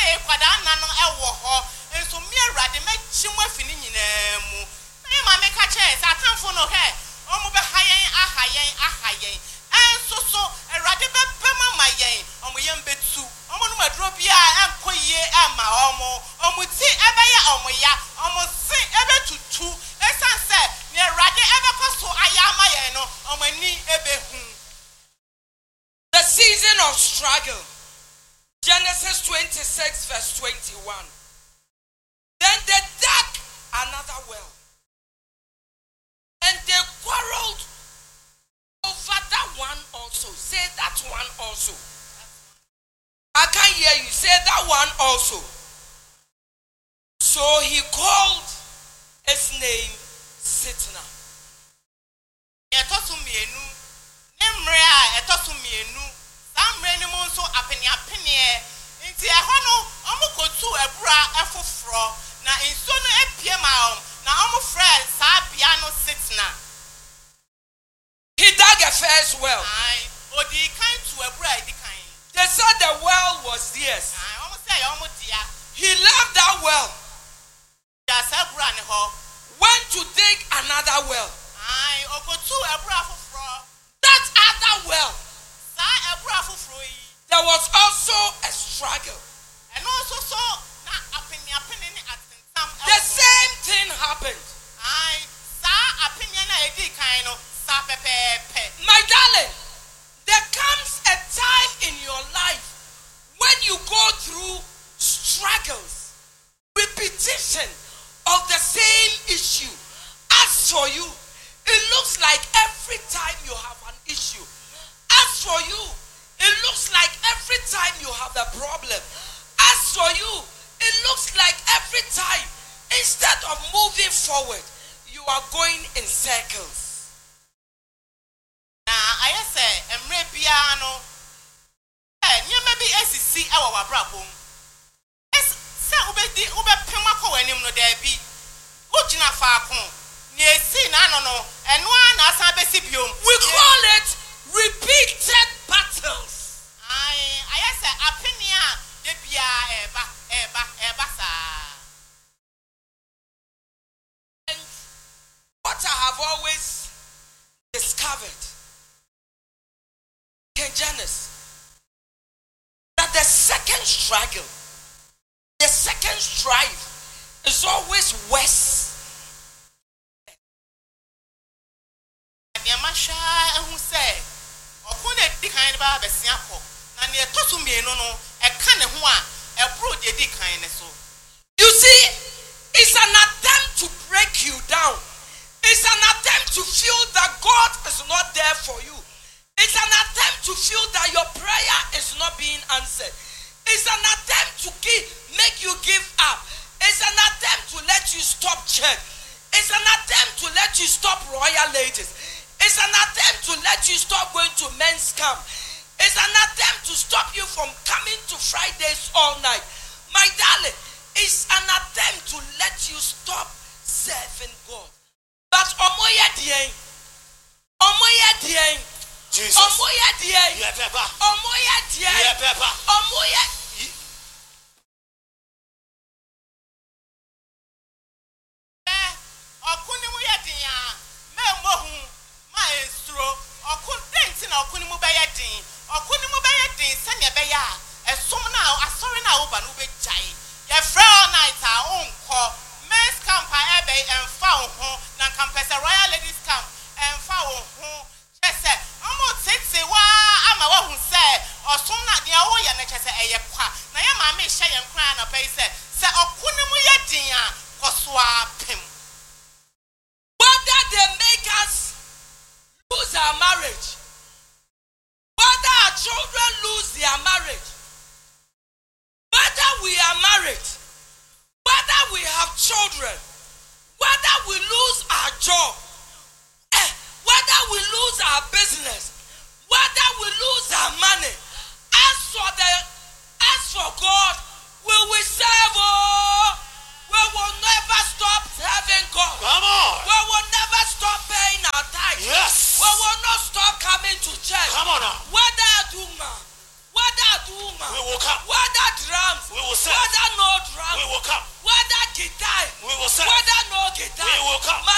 say kwadana no ewo ho enso me awrade mechi mo afini nyina mu me ma me ka che say atamfo no he omo be ahayen enso so awrade be pema mayen omo yem betu omo no madro bia enkoyie ema omo ti ebeye omo ya omo si ebetutu esanse ne awrade ebekoso ayama yen no omo ni ebehu. The season of struggle. Genesis 26 verse 21. Then they dug another well. And they quarreled over that one also. Say that one also. I can't hear you. Say that one also. So he called his name Sitna. So apenia nti ehọ no omo kotu ebura efoforo na nso no epie ma na omo friend sa bia no Sitna. He dug a first well. Odi kan to ebura edi kan. They said the well was theirs. Omo say omo dia. He left that well. Ya sa ebura ne ho. Went to dig another well. Okotu ebura foforo. That other well. Sa ebura foforo yi. There was also a struggle. And also so na apenia ni atentam. The same thing happened. Sa apenia na edi kan no sa pepepe. My darling, there comes a time in your life when you go through struggles, repetition of the same issue. As for you, it looks like every time you have an issue. As for you, it looks like every time you have a problem. As for you, it looks like every time, instead of moving forward, you are going in circles. I say, emre piano. You may be SC our brabum. Say, ube pemako and him no debi. Ujina fakon. Yes, no, and one as a besibium. We call it repeated battles. I say, apenia, debia, eba, sa. And what I have always discovered, Janice, that the second struggle, the second strife is always worse. Yamasha who say, Okune declined by the Siapo, and the Tosumi no, a kind of one, a brood de decline so. You see, it's an attempt to break you down. It's an attempt to feel that God is not there for you. It's an attempt to feel that your prayer is not being answered. It's an attempt to make you give up. It's an attempt to let you stop church. It's an attempt to let you stop royal ladies. It's an attempt to let you stop going to men's camp. It's an attempt to stop you from coming to Fridays all night. My darling, it's an attempt to let you stop serving God. But Omoya Dieng, Jesus. Omoya Dieng, Yeah, Peppa. Omoya Dieng, Yeah, Peppa. Omoya. Okunimu yedin me mohu ma estro okudenti na okunimu be yedin sanya be ya esom na asori na oba no be jai ye frɛ all night a onko men's camp ebe emfa ho na campus royal ladies camp emfa ho chese omo tete wa ama wa hu se osom na de wo ye na chese eye kwa na ye ma me hye ye nkra na pe se okunimu yedin a koso apem. Whether they make us lose our marriage, whether our children lose their marriage, whether we are married, whether we have children, whether we lose our job, whether we lose our business, whether we lose our money, as for God, we will serve. We will never stop serving God. Come on. We will never stop paying our tithes. Yes. We will not stop coming to church. Come on now. Whether Duma, We will come. whether drums, We will serve. will serve. Whether no guitar, We will come.